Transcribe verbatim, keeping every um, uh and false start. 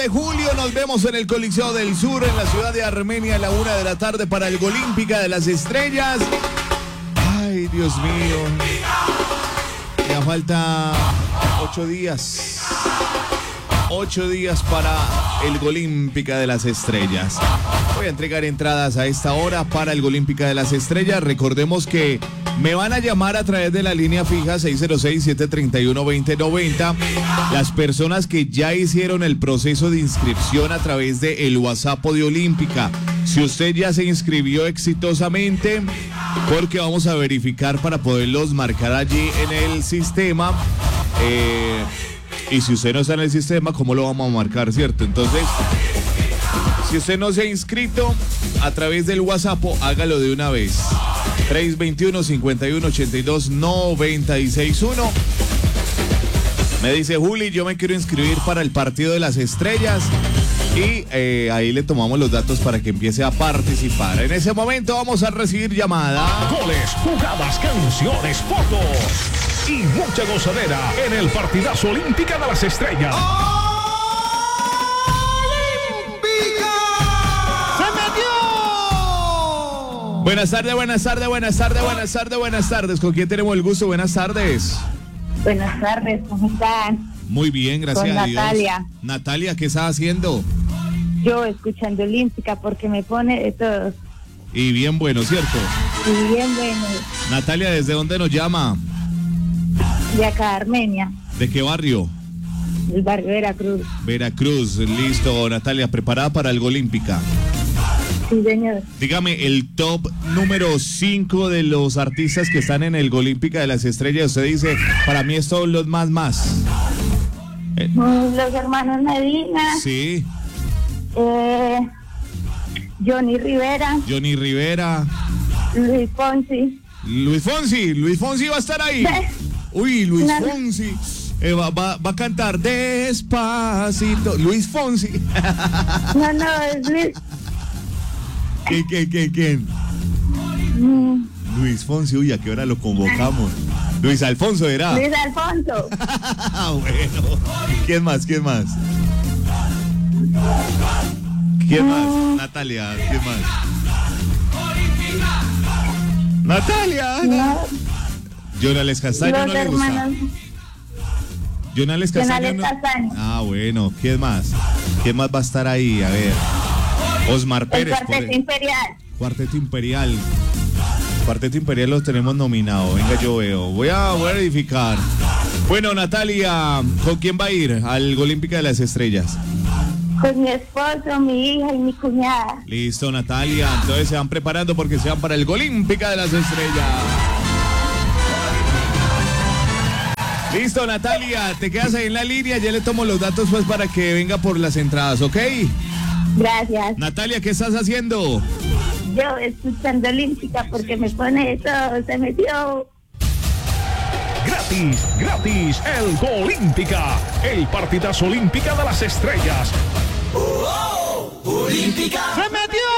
de julio nos vemos en el Coliseo del Sur, en la ciudad de Armenia, a la una de la tarde para el Golímpica de las Estrellas. Ay, Dios mío. Ya falta ocho días. Ocho días para el Golímpica de las Estrellas. Voy a entregar entradas a esta hora para el Golímpica de las Estrellas. Recordemos que me van a llamar a través de la línea fija seis cero seis, siete tres uno, dos cero nueve cero. Las personas que ya hicieron el proceso de inscripción a través de el WhatsApp de Olímpica. Si usted ya se inscribió exitosamente, porque vamos a verificar para poderlos marcar allí en el sistema. Eh, y si usted no está en el sistema, ¿cómo lo vamos a marcar, cierto? Entonces, si usted no se ha inscrito a través del WhatsApp, hágalo de una vez. tres dos uno, cinco uno ocho dos, nueve seis uno. Me dice Juli, yo me quiero inscribir para el partido de las estrellas. Y eh, ahí le tomamos los datos para que empiece a participar. En ese momento vamos a recibir llamada. Goles, jugadas, canciones, fotos y mucha gozadera en el partidazo Olímpica de las Estrellas. Buenas tardes, buenas tardes, buenas tardes, buenas tardes, buenas tardes. ¿Con quién tenemos el gusto? Buenas tardes. Buenas tardes, ¿cómo están? Muy bien, gracias Con a Dios. Natalia. Natalia, ¿qué estás haciendo? Yo escuchando Olímpica porque me pone de todos. Y bien bueno, ¿cierto? Y bien bueno. Natalia, ¿desde dónde nos llama? De acá, Armenia, ¿De qué barrio? del barrio Veracruz. Veracruz, listo. Natalia, ¿preparada para el Golímpica? Sí, señor. Dígame, el top número cinco de los artistas que están en el Golímpica de las Estrellas. Usted dice, para mí es todos los más más. Eh, Los hermanos Medina. sí, Eh, Johnny Rivera. Johnny Rivera. Luis Fonsi. Luis Fonsi, Luis Fonsi va a estar ahí. Uy, Luis No, no. Fonsi. Eh, va, va, va a cantar Despacito. Luis Fonsi. No, no, es Luis. ¿Qué, qué, qué, quién? mm, Luis Fonsi, uy, ¿a qué hora lo convocamos? Luis Alfonso era. Luis Alfonso. Bueno. ¿Quién más? ¿Quién más? ¿Quién más? Natalia, ¿quién más? Natalia. No, Jonales Castaño los no le gusta. hermanos. Jonales Castaño. Jonales no- Castaño. Ah, bueno. ¿Quién más? ¿Quién más va a estar ahí? A ver. Osmar El Pérez. por Cuarteto el- Imperial. Cuarteto Imperial. Cuarteto Imperial los tenemos nominado. Venga, yo veo. Voy a, voy a verificar. Bueno, Natalia, ¿con quién va a ir al Golímpica de las Estrellas? Con mi esposo, mi hija y mi cuñada. Listo, Natalia. Entonces se van preparando porque se van para el Golímpica de las Estrellas. Listo, Natalia. Te quedas ahí en la línea. Ya le tomo los datos pues para que venga por las entradas, ¿ok? Gracias. Natalia, ¿qué estás haciendo? Yo escuchando Olímpica porque me pone de todo, se metió. Gratis, gratis, el Golímpica, el partidazo Olímpica de las Estrellas. Olímpica. ¡Se metió!